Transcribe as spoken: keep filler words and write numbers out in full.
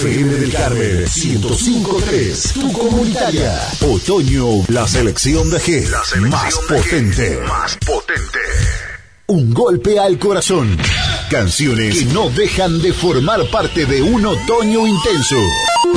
F M del Carmen ciento cinco punto tres, tu comunitaria. Otoño, la selección de G, la selección más de potente. G, más potente. Un golpe al corazón. Canciones que no dejan de formar parte de un otoño intenso.